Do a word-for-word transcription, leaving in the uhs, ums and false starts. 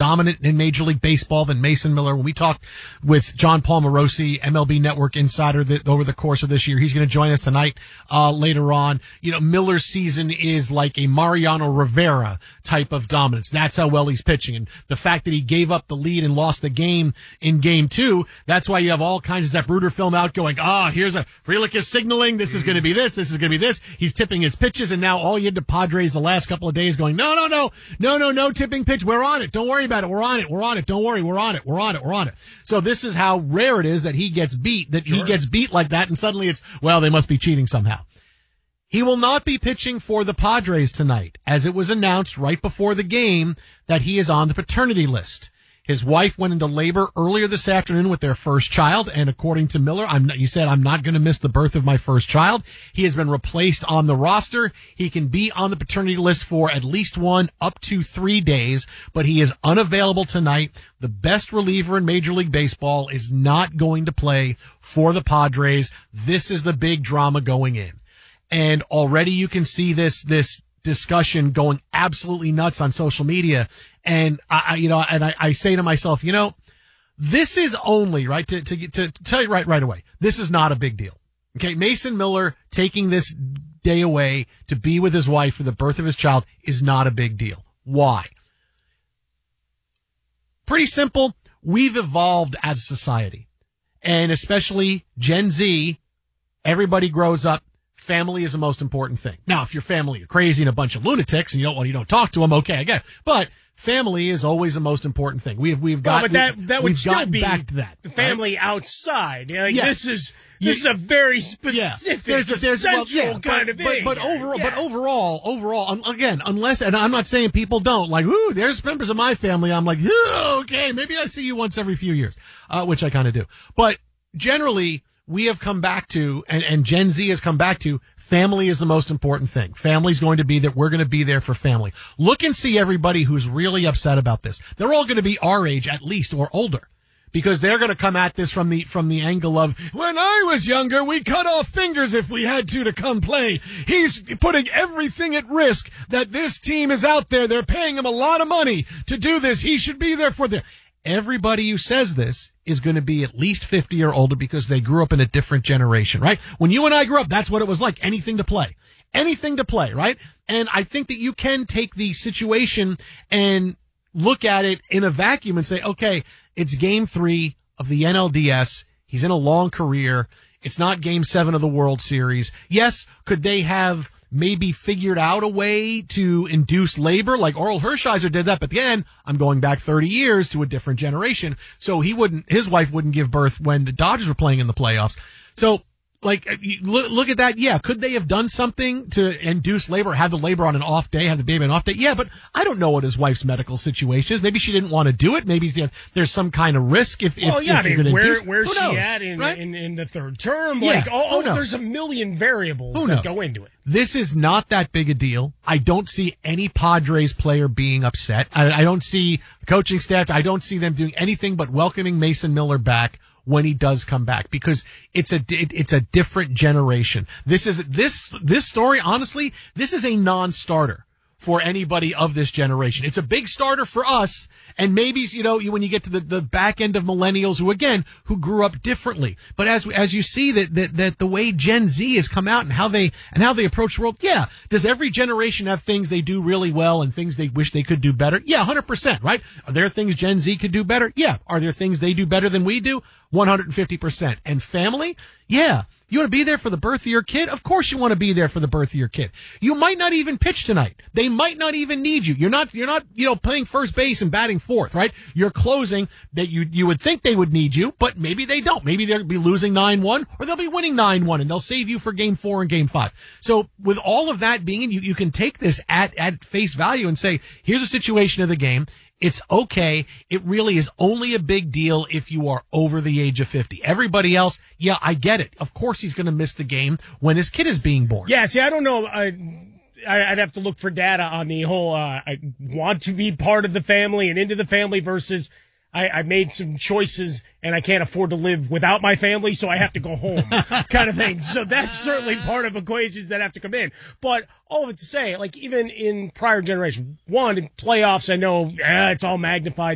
dominant in Major League Baseball than Mason Miller. When we talked with John Palmarosi, M L B Network insider, that over the course of this year, he's going to join us tonight, uh, later on. You know, Miller's season is like a Mariano Rivera type of dominance. That's how well he's pitching. And the fact that he gave up the lead and lost the game in game two, that's why you have all kinds of Zapruder film out going, ah, oh, here's a Frelick is signaling. This is going to be this. This is going to be this. He's tipping his pitches. And now all you had to Padres the last couple of days going, no, no, no, no, no, no tipping pitch. We're on it. Don't worry about it. We're on it. We're on it. Don't worry. We're on it. We're on it. We're on it. So this is how rare it is that he gets beat, that sure. he gets beat like that. And suddenly it's, well, they must be cheating somehow. He will not be pitching for the Padres tonight, as it was announced right before the game that he is on the paternity list. His wife went into labor earlier this afternoon with their first child, and according to Miller, I'm not, he said, I'm not going to miss the birth of my first child. He has been replaced on the roster. He can be on the paternity list for at least one, up to three days, but he is unavailable tonight. The best reliever in Major League Baseball is not going to play for the Padres. This is the big drama going in. And already you can see this, this discussion going absolutely nuts on social media. And I, you know, and I, I say to myself, you know, this is only right to, to, to tell you right, right away. This is not a big deal. Okay. Mason Miller taking this day away to be with his wife for the birth of his child is not a big deal. Why? Pretty simple. We've evolved as a society, and especially Gen Z. Everybody grows up. Family is the most important thing. Now, if your family are crazy and a bunch of lunatics and you don't want, you don't talk to them, okay, I get it. But family is always the most important thing. We've, we've got, well, but that, that would still be back to that. The family right? outside. Like, yes. This is, this you, is a very specific, yeah. there's a, there's, essential well, yeah, kind but, of thing. But, but overall, yeah. but overall, overall, um, again, unless, and I'm not saying people don't, like, ooh, there's members of my family. I'm like, ooh, okay, maybe I see you once every few years, uh, which I kind of do. But generally, we have come back to, and, and Gen Z has come back to, family is the most important thing. Family's going to be that we're going to be there for family. Look and see everybody who's really upset about this. They're all going to be our age at least or older, because they're going to come at this from the, from the angle of, when I was younger, we cut off fingers if we had to to come play. He's putting everything at risk that this team is out there. They're paying him a lot of money to do this. He should be there for the, everybody who says this is going to be at least fifty or older because they grew up in a different generation, right? When you and I grew up, that's what it was like. Anything to play. Anything to play, right? And I think that you can take the situation and look at it in a vacuum and say, okay, it's game three of the N L D S. He's in a long career. It's not game seven of the World Series. Yes, could they have maybe figured out a way to induce labor like Oral Hershiser did that? But again, I'm going back thirty years to a different generation. So he wouldn't, his wife wouldn't give birth when the Dodgers were playing in the playoffs. So like, look, look at that. Yeah. Could they have done something to induce labor, have the labor on an off day, have the baby on an off day? Yeah. But I don't know what his wife's medical situation is. Maybe she didn't want to do it. Maybe there's some kind of risk if, if, well, yeah, if I you're mean, going to where, induce. where's Who she knows, at in, right? in, in the third term? Yeah, Like, oh, who oh there's a million variables Who that knows? go into it. This is not that big a deal. I don't see any Padres player being upset. I, I don't see the coaching staff. I don't see them doing anything but welcoming Mason Miller back when he does come back, because it's a, it, it's a different generation. This is, this, this story, honestly, this is a non-starter for anybody of this generation. It's a big starter for us, and maybe, you know, when you get to the, the back end of millennials who, again, who grew up differently. But as, as you see that, that, that the way Gen Z has come out and how they, and how they approach the world, yeah. Does every generation have things they do really well and things they wish they could do better? Yeah, one hundred percent, right? Are there things Gen Z could do better? Yeah. Are there things they do better than we do? one hundred fifty percent. And family? Yeah. You want to be there for the birth of your kid? Of course you want to be there for the birth of your kid. You might not even pitch tonight. They might not even need you. You're not, you're not, you know, playing first base and batting fourth, right? You're closing that you, you would think they would need you, but maybe they don't. Maybe they'll be losing nine one or they'll be winning nine one and they'll save you for game four and game five. So with all of that being, you, you can take this at, at face value and say, here's a situation of the game. It's okay. It really is only a big deal if you are over the age of fifty. Everybody else, yeah, I get it. Of course he's going to miss the game when his kid is being born. Yeah, see, I don't know. I, I'd have to look for data on the whole uh, I want to be part of the family and into the family versus I, I made some choices and I can't afford to live without my family, so I have to go home kind of thing. So that's certainly part of equations that have to come in. But all of it to say, like even in prior generations, one, in playoffs, I know eh, it's all magnified.